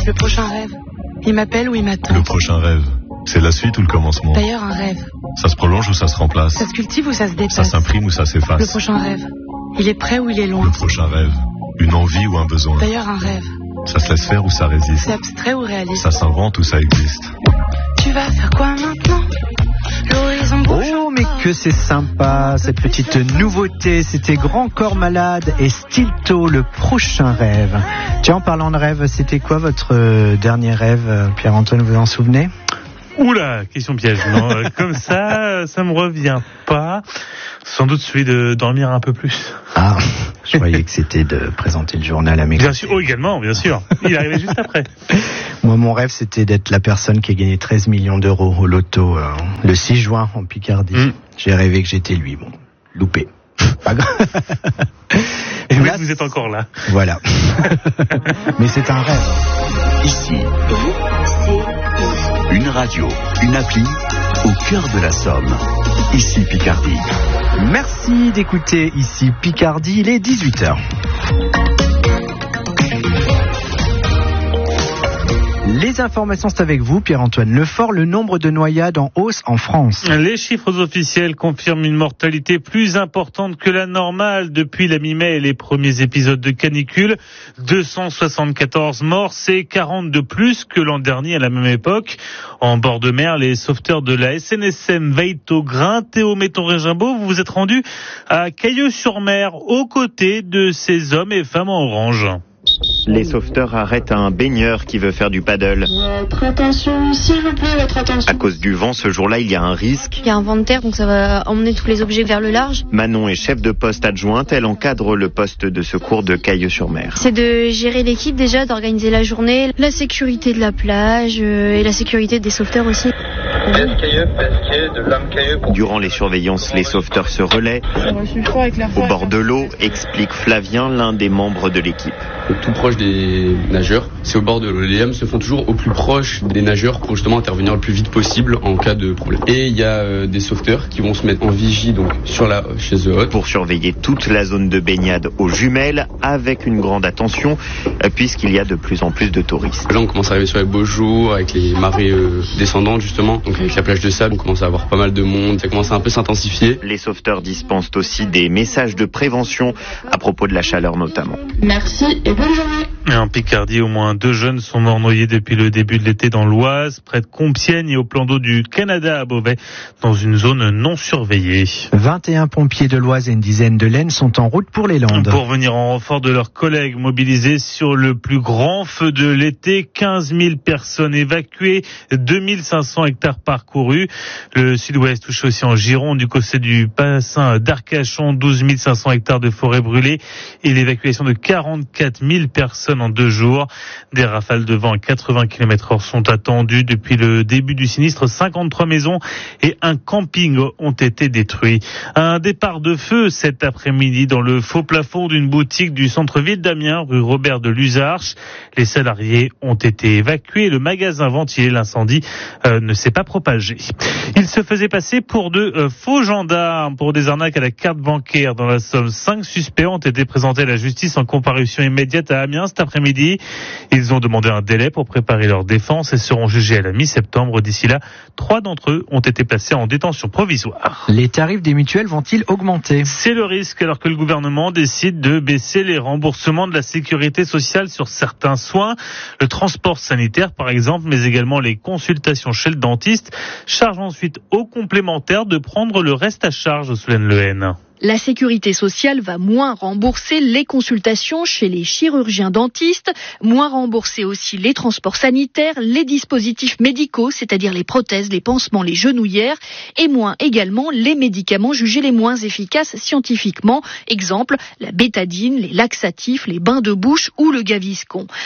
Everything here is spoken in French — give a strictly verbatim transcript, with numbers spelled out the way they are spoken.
Le prochain rêve. Il m'appelle ou il m'attend. Le prochain rêve. C'est la suite ou le commencement? D'ailleurs, un rêve. Ça se prolonge ou ça se remplace? Ça se cultive ou ça se dépasse? Ça s'imprime ou ça s'efface? Le prochain rêve. Il est près ou il est loin? Le prochain rêve. Une envie ou un besoin? D'ailleurs, un rêve. Ça se laisse faire ou ça résiste? C'est abstrait ou réaliste? Ça s'invente ou ça existe? Tu vas faire quoi maintenant? L'horizon bouge. Oh, mais que c'est sympa, cette petite nouveauté. C'était Grand Corps Malade et Stilto, le prochain rêve. Tiens, en parlant de rêve, c'était quoi votre euh, dernier rêve, Pierre-Antoine, vous en souvenez? Oula, question piège. Non, euh, comme ça, ça me revient pas. Sans doute celui de dormir un peu plus. Ah, je croyais que c'était de présenter le journal à mes Bien sûr, oh, également, bien sûr. Il est arrivé juste après. Moi, mon rêve, c'était d'être la personne qui a gagné treize millions d'euros au loto euh, le six juin en Picardie. Mm. J'ai rêvé que j'étais lui. Bon, loupé. Pas grave. Et là, vous êtes encore là. Voilà. Mais c'est un rêve. Ici, une radio, une appli au cœur de la Somme. Ici Picardie. Merci d'écouter Ici Picardie, il est dix-huit heures. Les informations, c'est avec vous, Pierre-Antoine Lefort. Le nombre de noyades en hausse en France. Les chiffres officiels confirment une mortalité plus importante que la normale depuis la mi-mai et les premiers épisodes de canicule. deux cent soixante-quatorze morts, c'est quarante de plus que l'an dernier à la même époque. En bord de mer, les sauveteurs de la S N S M veillent au grain. Théo Metton-Régimbaud, vous vous êtes rendu à Cailleux-sur-Mer aux côtés de ces hommes et femmes en orange. Les sauveteurs arrêtent un baigneur qui veut faire du paddle. Votre attention, s'il vous plaît, votre attention. À cause du vent, ce jour-là, il y a un risque. Il y a un vent de terre, donc ça va emmener tous les objets vers le large. Manon est chef de poste adjointe. Elle encadre le poste de secours de Cailleux-sur-Mer. C'est de gérer l'équipe déjà, d'organiser la journée, la sécurité de la plage euh, et la sécurité des sauveteurs aussi. Durant les surveillances, les sauveteurs se relaient au bord de l'eau, explique Flavien, l'un des membres de l'équipe. Tout proche des nageurs, c'est au bord de l'eau. Les lames se font toujours au plus proche des nageurs pour justement intervenir le plus vite possible en cas de problème. Et il y a euh, des sauveteurs qui vont se mettre en vigie donc sur la chaise haute pour surveiller toute la zone de baignade aux jumelles avec une grande attention euh, puisqu'il y a de plus en plus de touristes. Là on commence à arriver sur les beaux jours avec les marées euh, descendantes justement, donc avec la plage de sable on commence à avoir pas mal de monde, ça commence à un peu s'intensifier. Les sauveteurs dispensent aussi des messages de prévention à propos de la chaleur notamment. Merci et bonne journée. En Picardie, au moins deux jeunes sont morts noyés depuis le début de l'été dans l'Oise, près de Compiègne et au plan d'eau du Canada à Beauvais, dans une zone non surveillée. vingt et un pompiers de l'Oise et une dizaine de l'Aisne sont en route pour les Landes. Pour venir en renfort de leurs collègues mobilisés sur le plus grand feu de l'été, quinze mille personnes évacuées, deux mille cinq cents hectares parcourus. Le sud-ouest touche aussi en Gironde, du côté du bassin d'Arcachon, douze mille cinq cents hectares de forêt brûlée et l'évacuation de quarante-quatre mille personnes en deux jours. Des rafales de vent à quatre-vingts kilomètres heure sont attendues. Depuis le début du sinistre, cinquante-trois maisons et un camping ont été détruits. Un départ de feu cet après-midi dans le faux plafond d'une boutique du centre-ville d'Amiens, rue Robert de Luzarches. Les salariés ont été évacués. Le magasin ventilé, l'incendie euh, ne s'est pas propagé. Il se faisait passer pour de euh, faux gendarmes pour des arnaques à la carte bancaire dans la Somme. Cinq suspects ont été présentés à la justice en comparution immédiate à Amiens cet après-midi. Ils ont demandé un délai pour préparer leur défense et seront jugés à la mi-septembre. D'ici là, trois d'entre eux ont été placés en détention provisoire. Les tarifs des mutuelles vont-ils augmenter? C'est le risque alors que le gouvernement décide de baisser les remboursements de la sécurité sociale sur certains soins. Le transport sanitaire par exemple, mais également les consultations chez le dentiste. Charge ensuite aux complémentaires de prendre le reste à charge, Solène Lehen. La sécurité sociale va moins rembourser les consultations chez les chirurgiens dentistes, moins rembourser aussi les transports sanitaires, les dispositifs médicaux, c'est-à-dire les prothèses, les pansements, les genouillères, et moins également les médicaments jugés les moins efficaces scientifiquement, exemple la bétadine, les laxatifs, les bains de bouche ou le Gaviscon.